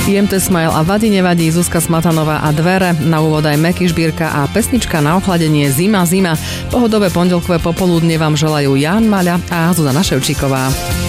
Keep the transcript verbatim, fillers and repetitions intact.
Jemte Smile a Vadi nevadí, Zuzka Smatanová a Dvere, na úvod aj Meky Žbírka a pesnička na ochladenie Zima, zima. Pohodové pondelkové popoludne vám želajú Ján Maľa a Zuzana Ševčíková.